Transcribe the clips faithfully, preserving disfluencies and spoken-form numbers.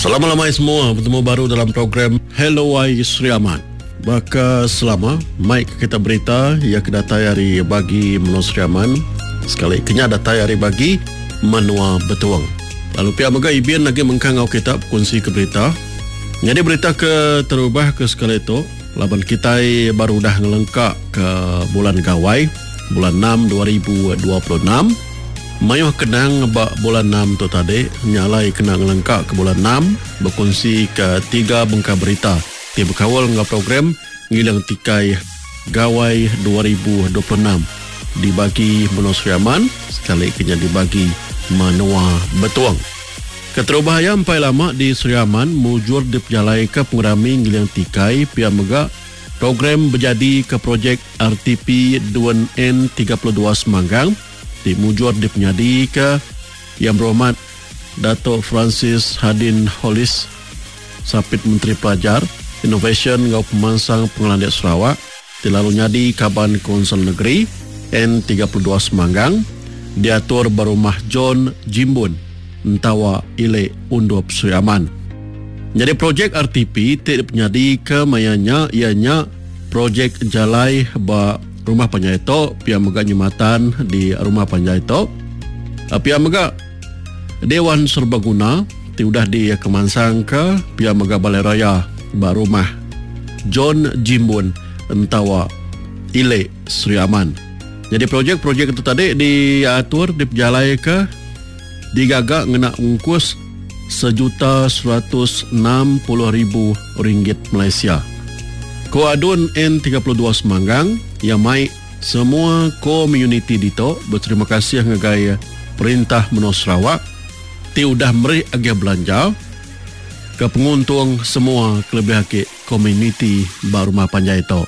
Salam malam semua, bertemu baru dalam program Hello Wai Sri Aman. Maka selama mic kita berita ia kedatai hari bagi menua Sri Aman, sekali kenya datai hari bagi menua Betuang. Lalu pihak mega ibian lagi mengkangau kita kongsi ke berita. Jadi berita ke terubah ke sekali itu, laban kita baru dah ngelengkak ke bulan Gawai, bulan enam dua ribu dua puluh enam. Mayuh kenang bak bulan enam tu tadi, nyalai kenang lengkap ke bulan enam, berkongsi ke tiga bengkak berita. Dia berkawal dengan program ngilang tikai Gawai dua ribu dua puluh enam. Dibagi menua Sri Aman, sekali kena dibagi menua Betuang. Keterubahaya empai lama di Sri Aman, mujur diperjalai ke pengerami ngilang tikai, pihak mega program berjadi ke projek R T P dua N tiga puluh dua Semanggang, di mujur di penyadi ke Yang Berhormat Datuk Francis Hadin Hollis, Sapit Menteri Pelajar, Innovation ngau pemansang Pengelandian Sarawak, dilalu nyadi Kaban Konsel Negeri N tiga puluh dua Semanggang, diatur Barumah John Jimbun, Entawa Ile Undup Sri Aman. Jadi projek R T P tidak penyadi ke mayanya ianya projek jalai ba rumah penjaito, pihak mega nyumatan di rumah penjaito, pihak mega Dewan Serbaguna tiudah di kemansang ke pihak mega Balai Raya ba rumah John Jimbun Entawa Ile Sri Aman. Jadi projek-projek itu tadi diatur diperjalai ke digagak ngena ungkus sejuta seratus enam puluh ribu ringgit Malaysia. Koadun N tiga puluh dua Semanggang yang mai semua komuniti dito berterima kasih ngagai perintah menua Sarawak ti udah meri agak belanja ke penguntung semua kelebih haki komuniti Barumah Panjaito.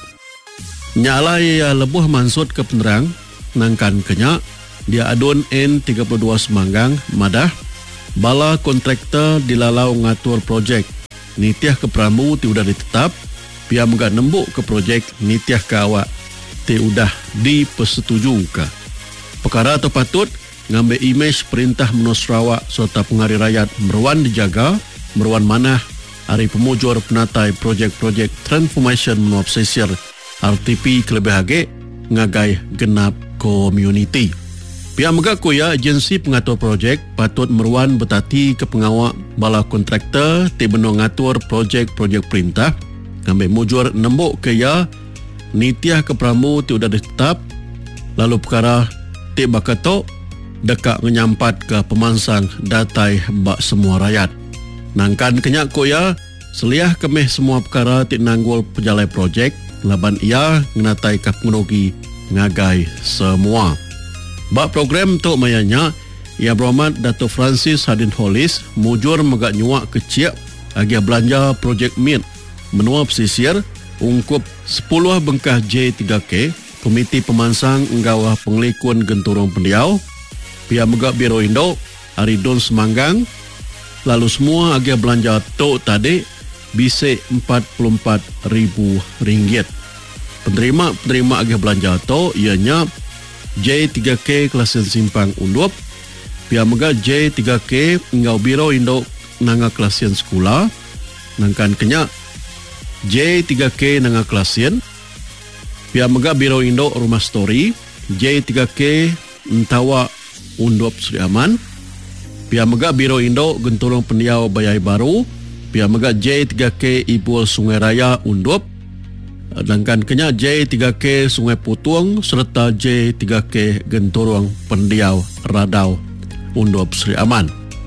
Nyalai lebuh mansud ke penerang nangkan kenya dia adun N tiga puluh dua Semanggang madah bala kontraktor dilalau ngatur projek nitiah ke Prambu ti udah ditetap, pihak mega nembuk ke projek nitiah ke awak ti udah dipersetujukan. Perkara tu patut ngambil imej perintah menua Sarawak serta penghari rakyat meruan dijaga, meruan manah hari pemujur penatai projek-projek transformation menua pesisir R T P kelebih hage ngagai genap komuniti. Pihak mega kuya agensi pengatur projek patut meruan betati ke pengawak bala kontraktor ti beno ngatur projek-projek perintah ngambil mujur nembuk ke ya nitiah ke Prambu ti udah ditetap, lalu perkara ti bakato dekat menyampat ke pemansang datai bak semua rakyat. Nangkan kenyak ko ya seliah kemeh semua perkara ti nanggul pejalai projek laban ia ngenatai ke pengerugi ngagai semua. Bak program tu mayanya Yang Berhormat Datuk Francis Hadin Hollis mujur megak nyuak kecil agi belanja projek min menua pesisir ungkup sepuluh bengkah J tiga K Komiti Pemansang Enggawah Pengelikun Genturong Pendiau, pihak megak Biro Indo Aridon Semanggang, lalu semua agi belanja tu tadi bisik empat puluh empat ribu ringgit. Penerima-penerima agi belanja tu ianya J tiga K Kelasen Simpang Undup, pihak mega J tiga K Ngau Biro Indo Nanga Kelasen Sekolah, nangkan kenyak J tiga K Nanga Kelasen, pihak mega Biro Indo Rumah Story, J tiga K Entawa Undup Sri Aman, pihak mega Biro Indo Genturong Pendiau Bayai Baru, pihak mega J tiga K Ibul Sungai Raya Undup, sedangkan kenya J tiga K Sungai Putuang serta J tiga K Genturong Pendiau Radau Undup Sri Aman.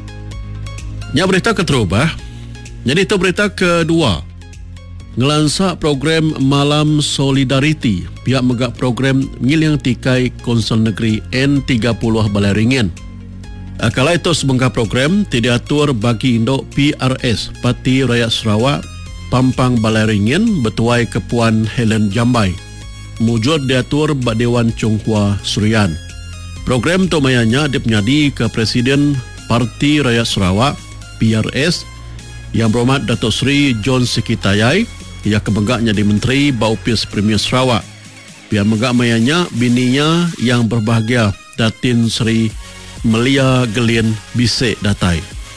Nya berita keterubah. Jadi itu berita kedua. Ngelansak program Malam Solidariti, pihak megak program ngilang tikai Konsel Negeri N tiga puluh Balai Ringin. Kala itu sebengkah program tidak atur bagi Indo P R S Parti Rakyat Sarawak Pampang Balai Ringin betuai ke Puan Helen Jambai. Mujur diatur bak Dewan Chonghua Surian. Program tu mayanya dipenyadi ke Presiden Parti Rakyat Sarawak P R S Yang Berhormat Datuk Seri John Sekitayai, ia kebegaknya di Menteri Baupis Premier Sarawak. Pihak megak mayanya bininya yang berbahagia Datin Seri Melia Gelin Bisik Datai.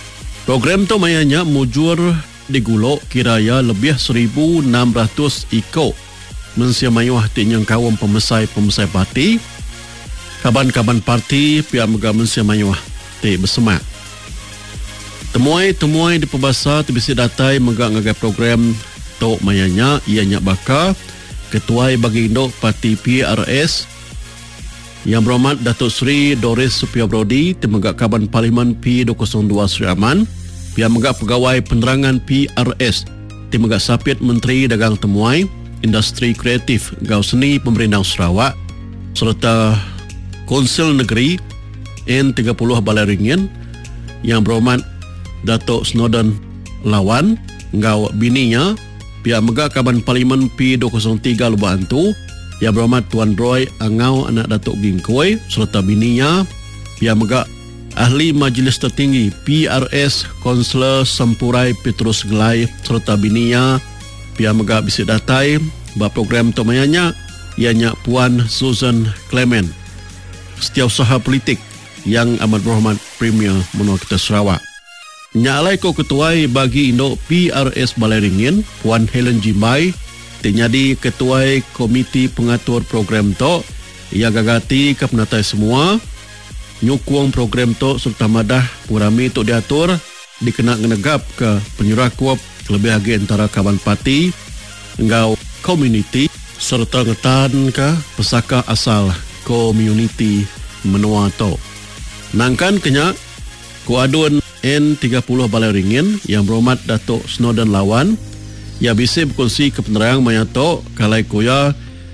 Program tu mayanya mujur digulok kiraya lebih seribu enam ratus ikut mensia mayuh tinyang kawam pemesai-pemesai parti, kaban-kaban parti pihak mega mensia mayuh ti bersemak. Temuai-temuai di pembasa tu bisa datai mega ngagai program tu mayanya ianya baka Ketua bagi Indok Parti P R S Yang Berhormat Datuk Seri Doris Supia Brody, Temegak Kaban Parlimen P dua kosong dua Sri Aman, Pihak Megak Pegawai Penerangan P R S, Temegak Sapit Menteri Dagang Temuai, Industri Kreatif Gau Seni Pemerintah Sarawak, serta Konsil Negeri N tiga puluh Balai Ringin, Yang Berhormat Datuk Snowden Lawan, Gau bininya, Pihak Megak Kaban Parlimen P dua kosong tiga Lubang Hantu, Yang Berhormat Tuan Roy Angau anak Datuk Gingkoi serta bininya, Pihak Megak Ahli Majlis Tertinggi P R S Konselor Sempurai Petrus Gelai serta bininya, Pihak Megak Bisik Datai, bab program tomayanya ianya Puan Susan Clement, Setiausaha Politik Yang Amat Berhormat Premier Menua Kita Sarawak. Nyalai ko ketuai bagi Indok P R S Balai Ringin, Puan Helen Jimbai, tenyadi ketuai komiti pengatur program to, ia gagati ke penatai semua, nyukuang program to serta madah purami to diatur, dikena ngenegap ke penyurakuap lebih lagi antara kawan parti, engau komuniti, serta ngetan ke pesaka asal komuniti menua to. Nangkan kenya, kuadun N tiga puluh Balai Ringin Yang Berhormat Datuk Snowden Lawan, ia bisa berkongsi ke penerang mayato kalai kuya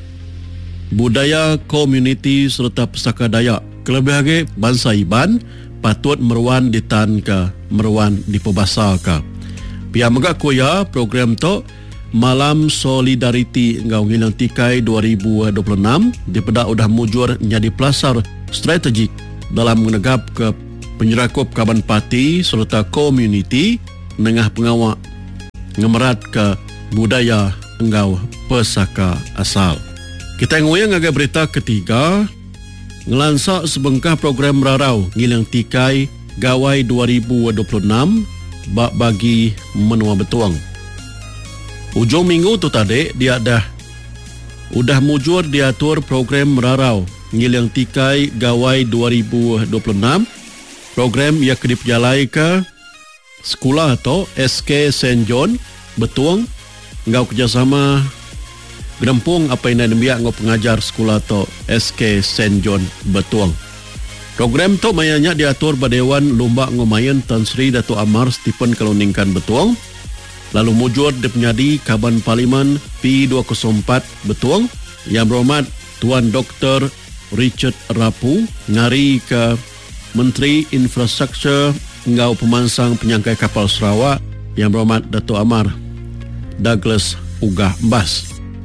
budaya komuniti serta pesaka Dayak kelebih lagi bangsa Iban patut meruan di tan ke meruan di pebasa ke. Pihak Megak kuya program to Malam Solidariti Ngau Ngilang Tikai dua ribu dua puluh enam dipedak udah mujur menjadi pelasar strategik dalam menegap ke penyerakup kaban parti serta komuniti nengah pengawak ngemerat ke budaya engau pesaka asal. Kita ngoyang agak berita ketiga, ngelansak sebengkah program rarau Ngilang Tikai Gawai dua ribu dua puluh enam bak bagi menua betuang. Ujung minggu tu tadi dia dah udah mujur diatur program rarau Ngilang Tikai Gawai dua ribu dua puluh enam. Program ia kedip jalai ke sekolah atau S K Saint John Betuang, ngau kerjasama gerempung apa yang dia ngau pengajar sekolah atau S K Saint John Betuang. Program tu mayanya diatur Badewan Lomba Ngomayan Tan Sri Datuk Amar Stephen Kaluningkan Betuang, lalu mujur di penyadi Kaban Parlimen P dua kosong empat Betuang, Yang Berhormat Tuan Doktor Richard Rapu ngari ke Menteri Infrastruktur Ngau Pemansang Penyangkai Kapal Sarawak, Yang Berhormat Datuk Amar Douglas Ugah Mbas.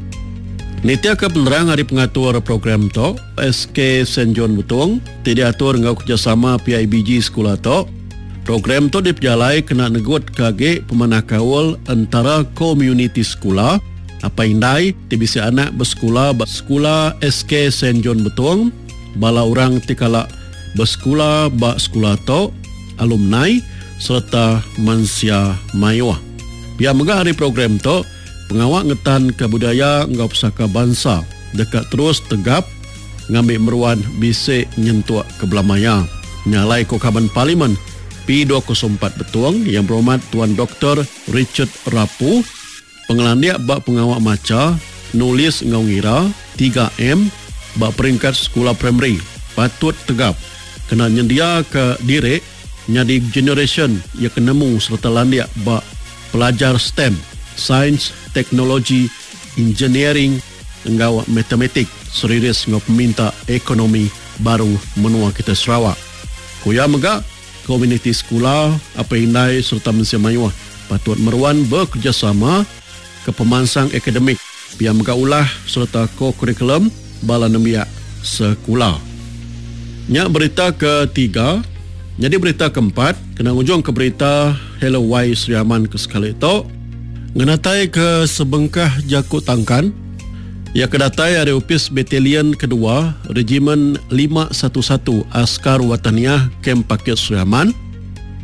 Nitia ke penerang hari pengatur program to S K Saint John Betuang diatur ngau kerjasama P I B G sekolah to. Program to diperjalai kena negut kage pemanah kawal antara komuniti sekolah apa indai tibisi anak bersekolah bersekolah S K Saint John Betuang bala orang tikala bersekolah bak sekolah to alumni serta mansia mayuah. Pihak megah hari program to pengawak ngetan kebudaya ngau pesaka bangsa dekat terus tegap ngambil meruan bisik nyentuak kebelamaya. Nyalai ko Kaban Parlimen P dua kosong empat Betuang Yang Berhormat Tuan Doktor Richard Rapu, pengelandiak bak pengawak maca nulis ngau ngira tiga M bak peringkat sekolah primary patut tegap kena nyendia ke diri nyadi generation ia kenemu serta landiak bak pelajar STEM, Sains, Teknologi, Engineering, engau matematik, serius ngau peminta ekonomi baru menua kita Sarawak. Kuya megak komuniti sekolah apa indai serta mensia mayuah patut meruan bekerjasama ke pemansang akademik pihak megak ulah serta ko-kurikulum bala nembiak sekolah. Nyak berita ketiga, jadi berita keempat, kena ujung ke berita Hello Y Sri Aman ke sekali itu, ngenatai ke sebengkah Jakut Tangkan, ia kedatai ada upis Batalion kedua, Regimen lima satu satu Askar Wataniah Kem Pakit Sri Aman,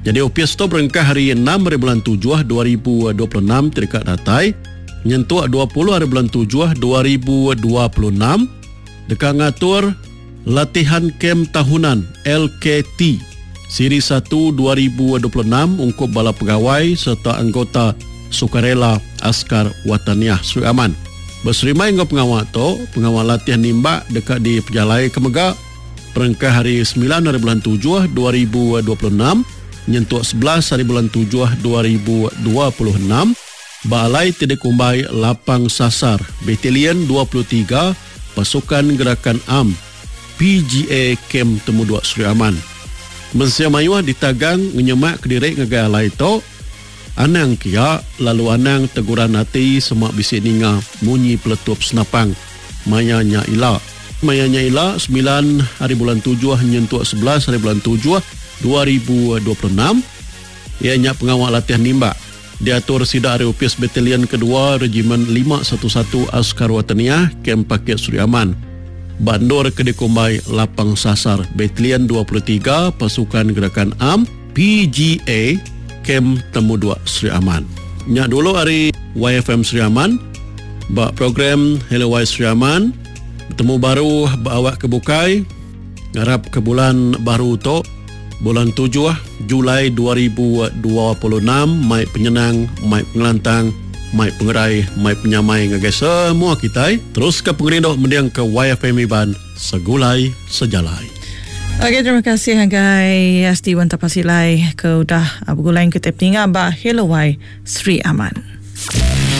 Jadi O P S tu berengkah hari enam hari bulan tujuh dua ribu dua puluh enam terikat datai. Nyentuh dua puluh hari bulan tujuh dua ribu dua puluh enam. Dekat ngatur latihan kem tahunan L K T Siri satu dua ribu dua puluh enam untuk bala pegawai serta anggota sukarela Askar Wataniah Sri Aman. Berserimai dengan pengawal tu, pengawal latihan nimba dekat di Pejalai Kemegak perengkah hari sembilan hari bulan tujuh dua ribu dua puluh enam nyentuh sebelas hari bulan tujuh dua ribu dua puluh enam. Balai Tidak Kumbai Lapang Sasar Batalion dua puluh tiga Pasukan Gerakan A M P G A Kem Temu dua Sri Aman. Mensia mayuah ditagang menyemak kediri ngagai alai to. Anang kia lalu anang teguran hati semak bisik ninga munyi peletup senapang mayanya ila. Mayanya ila sembilan hari bulan tujuh nyentuh sebelas hari bulan tujuh dua ribu dua puluh enam. Ianya pengawal latihan nimba. Diatur sidak hari O P S Batalion kedua Regimen lima satu satu Askar Wataniah Kem Paket Sri Aman. Bandor Kedekumbai Lapang Sasar Batalion dua puluh tiga Pasukan Gerakan A M P G A Kem Temu dua Sri Aman. Nyak dulu hari Y F M Sri Aman. Bak program Hello Y Sri Aman. Bertemu baru awak kebukai. Ngarap ke bulan baru tu. Bulan tujuh Julai dua ribu dua puluh enam. Mai penyenang, mai pengelantang, mai pengerai, mai penyamai ngagai semua kita. Terus ke pengerindok mendiang ke Y F M Iban Segulai Sejalai. Okey, terima kasih Hagai Asti Wan Tapasilai ke udah bergulai ke tep tinggal ba Hello Y Sri Aman.